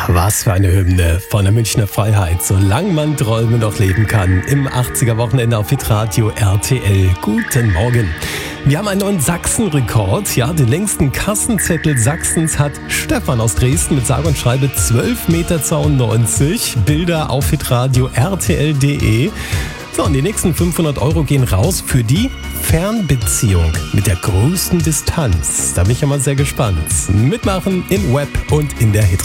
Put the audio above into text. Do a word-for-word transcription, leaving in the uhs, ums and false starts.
Was für eine Hymne von der Münchner Freiheit. Solange man träumen noch leben kann. Im achtziger-Wochenende auf Hitradio R T L. Guten Morgen. Wir haben einen neuen Sachsen-Rekord. Ja, den längsten Kassenzettel Sachsens hat Stefan aus Dresden mit sage und schreibe zwölf Meter zweiundneunzig. Bilder auf hitradio R T L punkt de. So, und die nächsten fünfhundert Euro gehen raus für die Fernbeziehung mit der größten Distanz. Da bin ich ja mal sehr gespannt. Mitmachen im Web und in der Hitradio.